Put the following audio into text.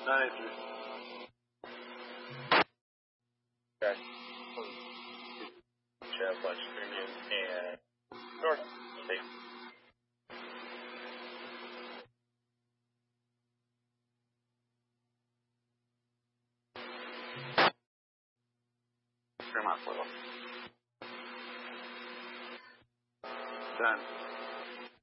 93. Okay. Chad Lunch Premium and North State. Fremont Little. Done.